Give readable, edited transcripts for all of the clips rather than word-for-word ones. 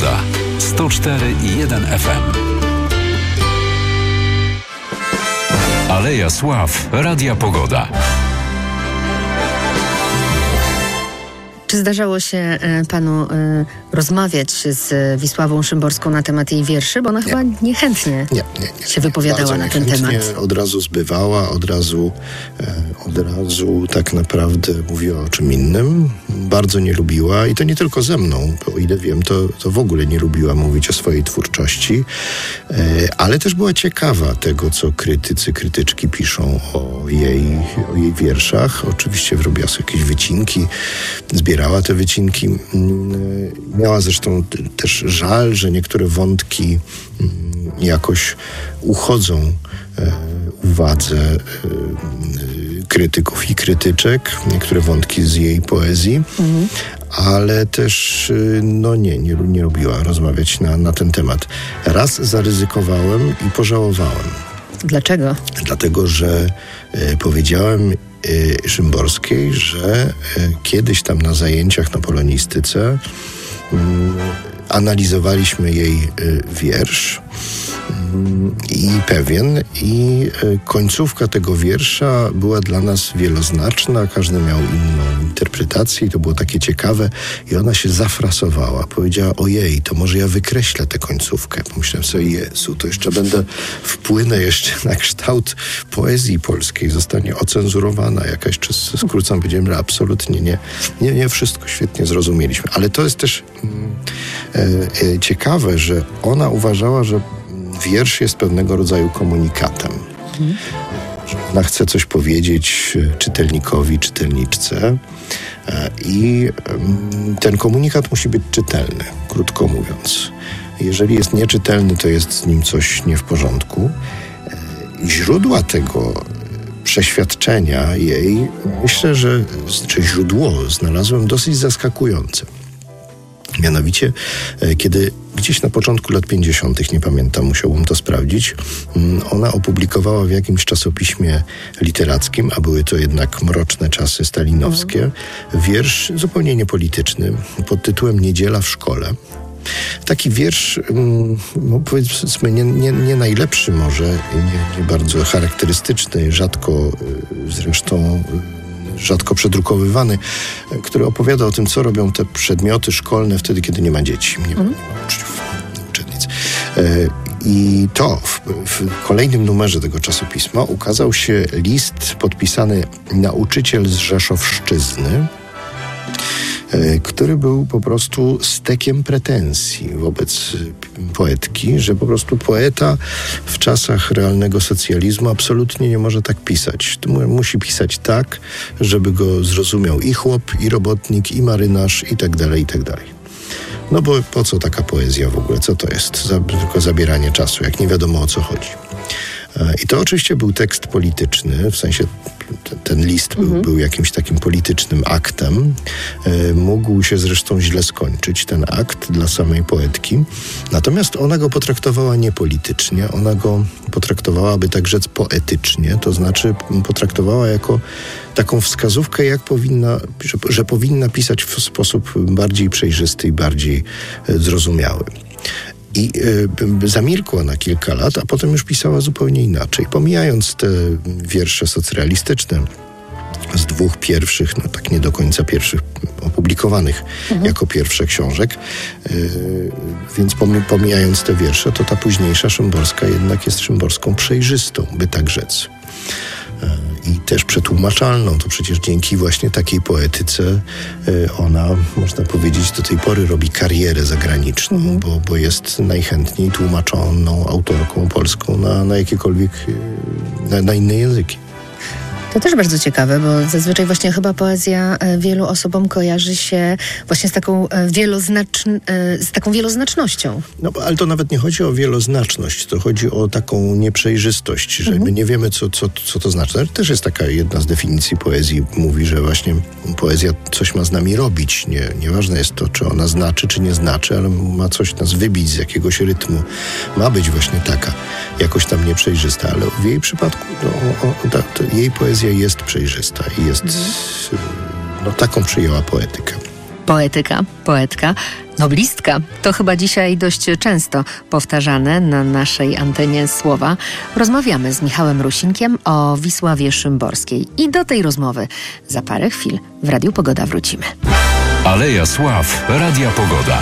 Pogoda. 104,1 FM. Aleja Sław. Radia Pogoda. Czy zdarzało się panu rozmawiać z Wisławą Szymborską na temat jej wierszy? Bo ona chyba niechętnie się wypowiadała na ten temat. Od razu zbywała, od razu tak naprawdę mówiła o czym innym. Bardzo nie lubiła i to nie tylko ze mną, bo o ile wiem, to w ogóle nie lubiła mówić o swojej twórczości, ale też była ciekawa tego, co krytyczki piszą o jej wierszach. Oczywiście robiła sobie jakieś wycinki, zbierała te wycinki. Miała zresztą też żal, że niektóre wątki jakoś uchodzą uwadze krytyków i krytyczek, niektóre wątki z jej poezji, ale też nie lubiła rozmawiać na ten temat. Raz zaryzykowałem i pożałowałem. Dlaczego? Dlatego, że powiedziałem Szymborskiej, że kiedyś tam na zajęciach na polonistyce analizowaliśmy jej wiersz i końcówka tego wiersza była dla nas wieloznaczna, każdy miał inną interpretację i to było takie ciekawe i ona się zafrasowała. Powiedziała, ojej, to może ja wykreślę tę końcówkę. Pomyślałem sobie, Jezu, to jeszcze wpłynę jeszcze na kształt poezji polskiej, zostanie ocenzurowana jakaś, czy skrócam, powiedziałem, że absolutnie nie wszystko świetnie zrozumieliśmy. Ale to jest też ciekawe, że ona uważała, że wiersz jest pewnego rodzaju komunikatem. Ona chce coś powiedzieć czytelnikowi, czytelniczce i ten komunikat musi być czytelny, krótko mówiąc. Jeżeli jest nieczytelny, to jest z nim coś nie w porządku. Źródła tego przeświadczenia jej, myślę, że źródło znalazłem dosyć zaskakujące. Mianowicie, kiedy gdzieś na początku lat 50., nie pamiętam, musiałbym to sprawdzić, ona opublikowała w jakimś czasopiśmie literackim, a były to jednak mroczne czasy stalinowskie, wiersz zupełnie niepolityczny pod tytułem Niedziela w szkole. Taki wiersz, powiedzmy, nie najlepszy może, nie bardzo charakterystyczny, rzadko przedrukowywany, który opowiada o tym, co robią te przedmioty szkolne wtedy, kiedy nie ma dzieci, nie ma uczniów, uczennic. I to w kolejnym numerze tego czasopisma ukazał się list podpisany Nauczyciel z Rzeszowszczyzny, który był po prostu stekiem pretensji wobec poetki, że po prostu poeta w czasach realnego socjalizmu absolutnie nie może tak pisać. Musi pisać tak, żeby go zrozumiał i chłop, i robotnik, i marynarz, i tak dalej, i tak dalej. No bo po co taka poezja w ogóle? Co to jest? Tylko zabieranie czasu, jak nie wiadomo o co chodzi. I to oczywiście był tekst polityczny, w sensie ten list był jakimś takim politycznym aktem. Mógł się zresztą źle skończyć, ten akt dla samej poetki. Natomiast ona go potraktowała niepolitycznie, ona go potraktowała, by tak rzec, poetycznie, to znaczy potraktowała jako taką wskazówkę, że powinna pisać w sposób bardziej przejrzysty i bardziej zrozumiały. I zamilkła na kilka lat, a potem już pisała zupełnie inaczej. Pomijając te wiersze socrealistyczne z dwóch pierwszych, tak nie do końca pierwszych, opublikowanych jako pierwsze książek, więc pomijając te wiersze, to ta późniejsza Szymborska jednak jest Szymborską przejrzystą, by tak rzec. I też przetłumaczalną. To przecież dzięki właśnie takiej poetyce ona, można powiedzieć, do tej pory robi karierę zagraniczną, bo jest najchętniej tłumaczoną autorką polską na jakiekolwiek, na inne języki. To też bardzo ciekawe, bo zazwyczaj właśnie chyba poezja wielu osobom kojarzy się właśnie z taką wieloznacznością. No, ale to nawet nie chodzi o wieloznaczność, to chodzi o taką nieprzejrzystość, że my nie wiemy, co to znaczy. To też jest taka jedna z definicji poezji. Mówi, że właśnie poezja coś ma z nami robić. Nieważne jest to, czy ona znaczy, czy nie znaczy, ale ma coś nas wybić z jakiegoś rytmu. Ma być właśnie taka, jakoś tam nieprzejrzysta, ale w jej przypadku jej poezja jest przejrzysta i jest, taką przyjęła poetykę. poetka, noblistka. To chyba dzisiaj dość często powtarzane na naszej antenie słowa. Rozmawiamy z Michałem Rusinkiem o Wisławie Szymborskiej. I do tej rozmowy za parę chwil w Radiu Pogoda wrócimy. Aleja Sław, Radia Pogoda.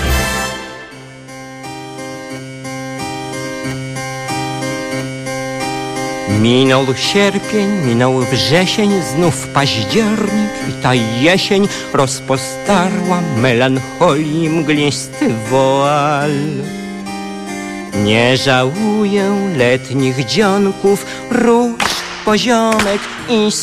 Minął sierpień, minął wrzesień, znów październik i ta jesień rozpostarła melancholii mglisty woal. Nie żałuję letnich dzionków, róż, poziomek i